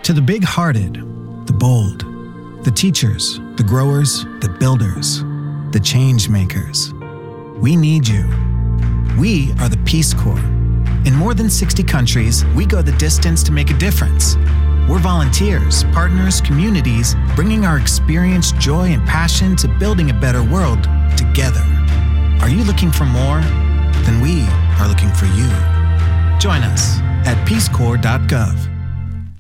To the big-hearted, the bold, the teachers, the growers, the builders, the change makers, we need you. We are the Peace Corps. In more than 60 countries, we go the distance to make a difference. We're volunteers, partners, communities, bringing our experience, joy, and passion to building a better world together. Are you looking for more? Then we are looking for you. Join us at peacecorps.gov.